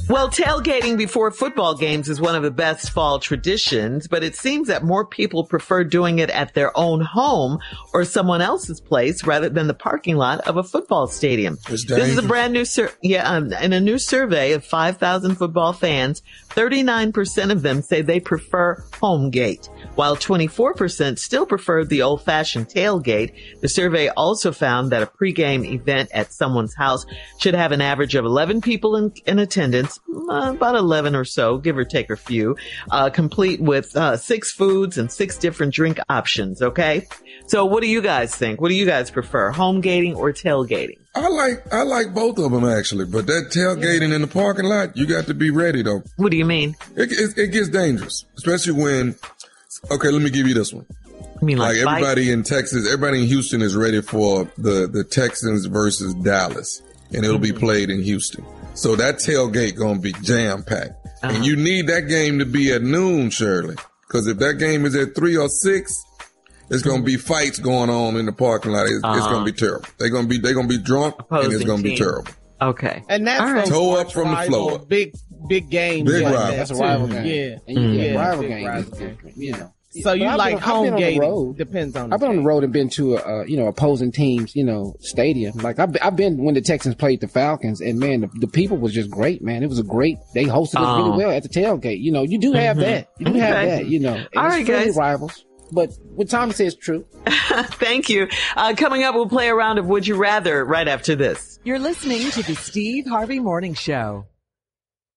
Well, tailgating before football games is one of the best fall traditions, but it seems that more people prefer doing it at their own home or someone else's place rather than the parking lot of a football stadium. This is a brand new in a new survey of 5,000 football fans, 39% of them say they prefer home gate, while 24% still prefer the old-fashioned tailgate. The survey also found that a pregame event at someone's house should have an average of 11 people in attendance, about 11 or so, give or take a few, complete with 6 foods and 6 different drink options, okay? So what do you guys think? What do you guys prefer, home gating or tailgating? I like both of them, actually, but that tailgating in the parking lot, you got to be ready, though. What do you mean? It gets dangerous, especially when, okay, let me give you this one. I mean, like everybody in Texas, everybody in Houston is ready for the Texans versus Dallas, and it'll be played in Houston. So that tailgate gonna be jam-packed. And you need that game to be at noon, Shirley, because if that game is at 3 or 6, it's gonna be fights going on in the parking lot. It's gonna be terrible. They're gonna be drunk, and it's gonna be terrible. Okay. And that's toe up from the floor. Big game. Big rival. That's a rival game. Yeah. And you get rival game. You know. So you like home game? Depends on. I've been on the road and been to opposing teams, stadium. Like I've been when the Texans played the Falcons, and man, the people was just great, man. It was they hosted us really well at the tailgate. You do have that. You do have that. And all right, guys. Rivals. But what Tommy says is true. Thank you. Coming up, we'll play a round of Would You Rather right after this. You're listening to the Steve Harvey Morning Show.